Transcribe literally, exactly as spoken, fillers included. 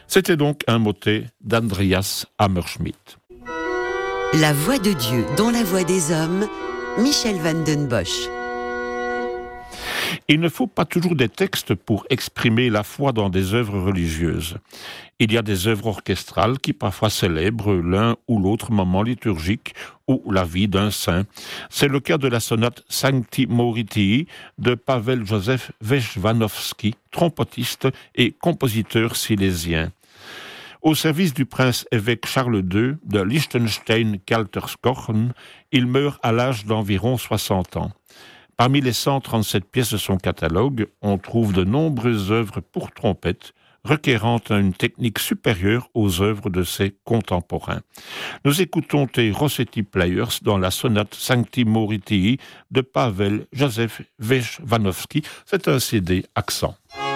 C'était donc un motet d'Andreas Hammerschmidt. La voix de Dieu dans la voix des hommes, Michel van den Bosch. Il ne faut pas toujours des textes pour exprimer la foi dans des œuvres religieuses. Il y a des œuvres orchestrales qui parfois célèbrent l'un ou l'autre moment liturgique ou la vie d'un saint. C'est le cas de la sonate Sancti Moritii de Pavel Józef Wejwanowski, trompetiste et compositeur silésien. Au service du prince-évêque Charles deux de Liechtenstein-Kalterskochen, il meurt à l'âge d'environ soixante ans. Parmi les cent trente-sept pièces de son catalogue, on trouve de nombreuses œuvres pour trompette, requérant une technique supérieure aux œuvres de ses contemporains. Nous écoutons les Rossetti Players dans la sonate Sancti Moritii de Pavel Józef Wejwanowski. C'est un C D accent.